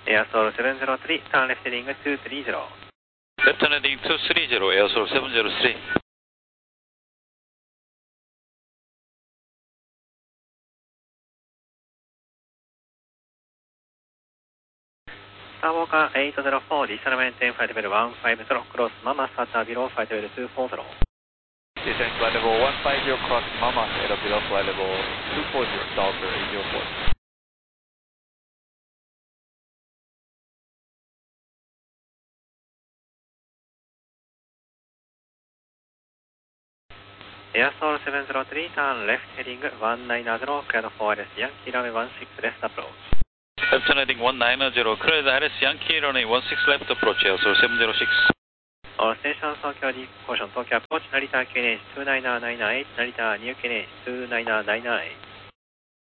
Air Soul 703, turn left heading 230. Left turn heading 230, Air Soul 703. Skywalker 804, descend maintain flight level 150, cross Mama, start below flight level 240. Descend flight level 150, cross Mama, head below flight level 240, Stalker 804. Air Soul 703, turn left heading 190, cleared for RS Yankee runway 16 left approach. Left turn heading 190, cleared RS Yankee runway 16 left approach, Air Soul 706. All stations, Tokyo caution, Tokyo approach, Narita QNH 29998, Narita New QNH 29998.